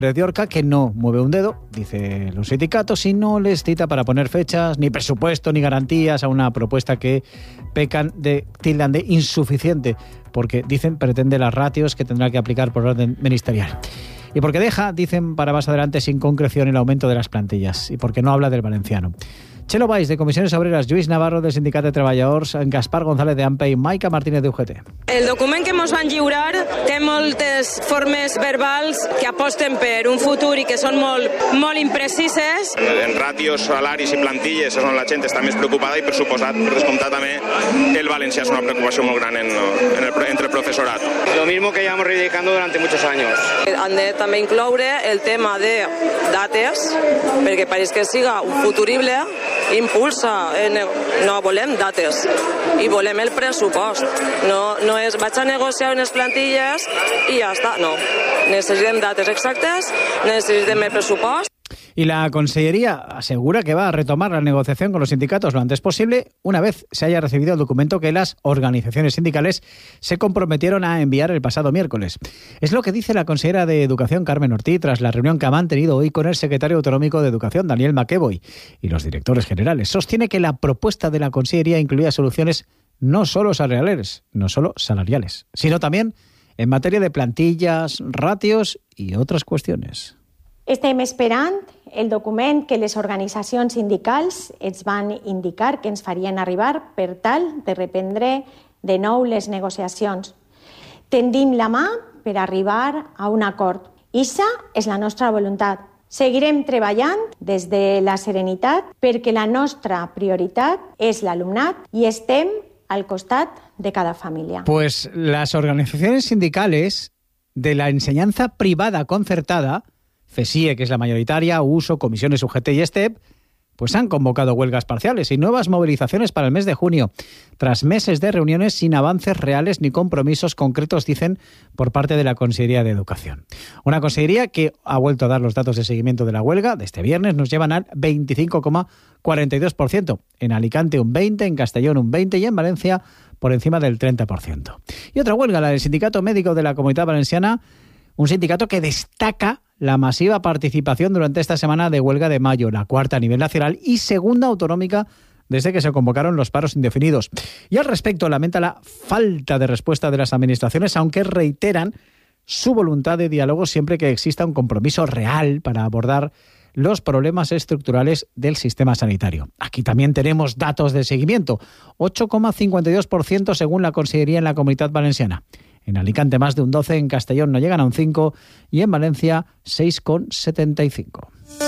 de Diorca, que no mueve un dedo, dice los sindicatos, y no les cita para poner fechas, ni presupuesto, ni garantías a una propuesta que tildan de insuficiente, porque dicen pretende las ratios que tendrá que aplicar por orden ministerial. Y porque deja, dicen, para más adelante sin concreción el aumento de las plantillas, y porque no habla del valenciano. Txelo Valls, de Comissiones Obreras, Lluís Navarro, del Sindicat de Treballadors, Gaspar González, de AMPE, i Maica Martínez, de UGT. El document que ens van lliurar té moltes formes verbals que aposten per un futur i que són molt imprecises. En ràtios, salaris i plantilles és on la gent està més preocupada i, per suposat, per descomptar també, el valencià és una preocupació molt gran entre el professorat. Lo mismo que llevamos reivindicando durante muchos años. Han de també incloure el tema de dates, perquè pareix que siga un futurible, impulsa, no volem dates i volem el pressupost, no és vaig a negociar unes plantilles i ja està, no, necessitem dates exactes, necessitem el pressupost. Y la Consellería asegura que va a retomar la negociación con los sindicatos lo antes posible, una vez se haya recibido el documento que las organizaciones sindicales se comprometieron a enviar el pasado miércoles. Es lo que dice la consellera de Educación, Carmen Ortiz, tras la reunión que ha mantenido hoy con el secretario autonómico de Educación, Daniel McEvoy, y los directores generales. Sostiene que la propuesta de la Consellería incluía soluciones no solo salariales, sino también en materia de plantillas, ratios y otras cuestiones. Estem esperant el document que les organitzacions sindicals ens van indicar que ens farien arribar per tal de reprendre de nou les negociacions. Tendim la mà per arribar a un acord. Ixa és la nostra voluntat. Seguirem treballant des de la serenitat perquè la nostra prioritat és l'alumnat i estem al costat de cada família. Pues las organizaciones sindicales de la enseñanza privada concertada, FESIE, que es la mayoritaria, USO, Comisiones UGT y STEP, pues han convocado huelgas parciales y nuevas movilizaciones para el mes de junio, tras meses de reuniones sin avances reales ni compromisos concretos, dicen, por parte de la Consellería de Educación. Una consellería que ha vuelto a dar los datos de seguimiento de la huelga de este viernes, nos llevan al 25,42%. En Alicante un 20%, en Castellón un 20% y en Valencia por encima del 30%. Y otra huelga, la del Sindicato Médico de la Comunitat Valenciana, un sindicato que destaca la masiva participación durante esta semana de huelga de mayo, la cuarta a nivel nacional y segunda autonómica desde que se convocaron los paros indefinidos. Y al respecto lamenta la falta de respuesta de las administraciones, aunque reiteran su voluntad de diálogo siempre que exista un compromiso real para abordar los problemas estructurales del sistema sanitario. Aquí también tenemos datos de seguimiento, 8,52% según la Consellería en la Comunitat Valenciana. En Alicante más de un 12%, en Castellón no llegan a un 5% y en Valencia 6,75%.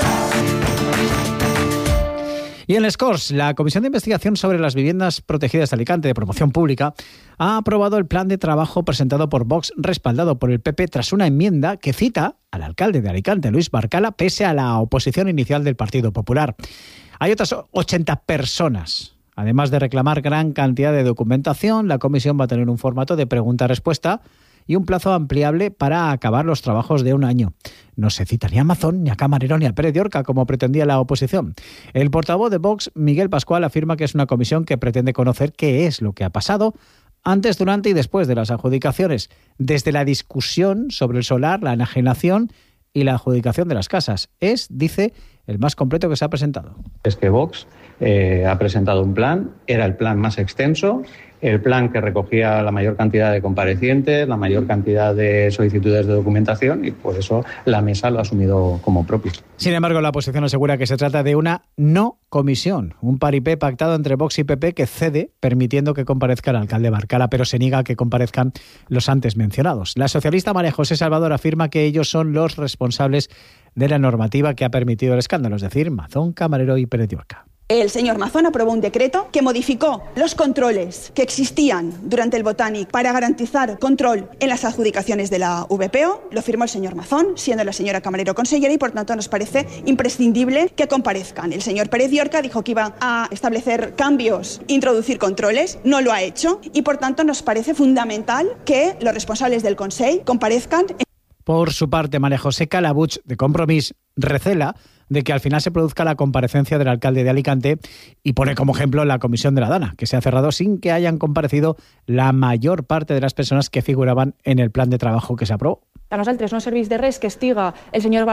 Y en Les Corts, la Comisión de Investigación sobre las Viviendas Protegidas de Alicante de Promoción Pública ha aprobado el plan de trabajo presentado por Vox, respaldado por el PP, tras una enmienda que cita al alcalde de Alicante, Luis Barcala, pese a la oposición inicial del Partido Popular. Hay otras 80 personas. Además de reclamar gran cantidad de documentación, la comisión va a tener un formato de pregunta-respuesta y un plazo ampliable para acabar los trabajos de un año. No se cita ni a Mazón, ni a Camarero, ni a Pérez de Orca, como pretendía la oposición. El portavoz de Vox, Miguel Pascual, afirma que es una comisión que pretende conocer qué es lo que ha pasado antes, durante y después de las adjudicaciones, desde la discusión sobre el solar, la enajenación y la adjudicación de las casas. Es, dice, el más completo que se ha presentado. Es que Vox ha presentado un plan, era el plan más extenso, el plan que recogía la mayor cantidad de comparecientes, la mayor cantidad de solicitudes de documentación y por eso la mesa lo ha asumido como propio. Sin embargo, la oposición asegura que se trata de una no comisión, un paripé pactado entre Vox y PP que cede permitiendo que comparezca el alcalde Barcala, pero se niega a que comparezcan los antes mencionados. La socialista María José Salvador afirma que ellos son los responsables de la normativa que ha permitido el escándalo, es decir, Mazón, Camarero y Pérez de Orca. El señor Mazón aprobó un decreto que modificó los controles que existían durante el Botánic para garantizar control en las adjudicaciones de la VPO. Lo firmó el señor Mazón, siendo la señora Camarero consellera, y por tanto nos parece imprescindible que comparezcan. El señor Pérez de Orca dijo que iba a establecer cambios, introducir controles, no lo ha hecho y por tanto nos parece fundamental que los responsables del Consell comparezcan. Por su parte, María José Calabuch, de Compromís, recela de que al final se produzca la comparecencia del alcalde de Alicante y pone como ejemplo la comisión de la Dana, que se ha cerrado sin que hayan comparecido la mayor parte de las personas que figuraban en el plan de trabajo que se aprobó. A nosaltres no serveix de res que estiga el senyor